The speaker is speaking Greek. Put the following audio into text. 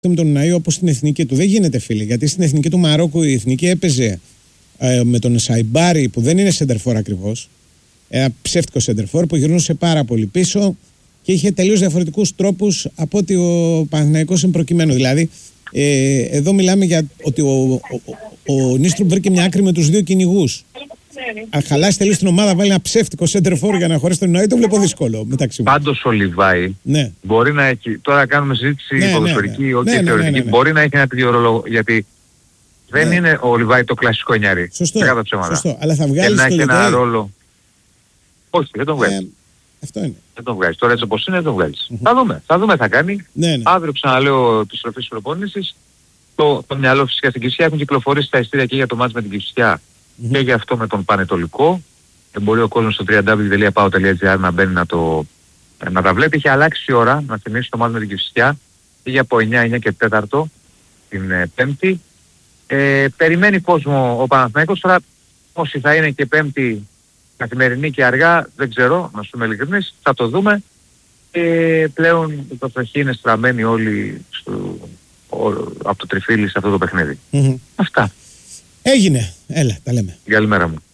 με τον Ουναή όπως στην εθνική του. Δεν γίνεται, φίλε, γιατί στην εθνική του Μαρόκου η εθνική έπαιζε με τον Σαϊμπάρι, που δεν είναι σεντερφόρ ακριβώς. Ένα ψεύτικο σεντερφόρ που γυρνούσε πάρα πολύ πίσω και είχε τελείως διαφορετικούς τρόπους από ότι ο Παναθηναϊκός είναι προκειμένο. Δηλαδή, εδώ μιλάμε για ότι ο Νίστρου βρήκε μια άκρη με τους δύο κυνηγούς. Αν χαλάσει τελείως την ομάδα, βάλει ένα ψεύτικο σεντερφόρ για να χωρέσει τον Ουναή, το βλέπω δύσκολο μεταξύ μου. Πάντως ο Λιβάη μπορεί να έχει. Τώρα κάνουμε συζήτηση ποδοσφαιρική, όχι θεωρητική. Μπορεί να έχει ένα τέτοιο ρόλο, γιατί δεν είναι ο Λιβάη το κλασικό εννιάρι. Σωστό. Αλλά θα βγάλει να έχει ένα ρόλο. Όχι, δεν τον βγάζει. Αυτό είναι. Δεν τον βγάζει. Τώρα έτσι όπως είναι, δεν τον βγάζει. Θα δούμε, θα κάνει. Αύριο ξαναλέω επιστροφή της προπόνησης. Το μυαλό φυσικά στην Κηφισιά έχουν κυκλοφορήσει τα ειστήρια και για το μάτς με την Κηφισιά και για αυτό με τον Πανετολικό. Μπορεί ο κόσμος στο www.paao.gr να μπαίνει να τα βλέπει. Είχε αλλάξει η ώρα, να θυμίσει το μάτς με την Κηφισιά. Πήγε από 9 και 4 την Πέμπτη. Περιμένει κόσμο ο Παναθηναϊκός. Τώρα όσοι θα είναι και Πέμπτη καθημερινή και αργά, δεν ξέρω, να σου είμαι ειλικρινής, θα το δούμε. Πλέον η προσοχή είναι στραμμένη όλοι από το τριφύλι σε αυτό το παιχνίδι. Αυτά. Έγινε. Έλα, τα λέμε. Καλημέρα μου.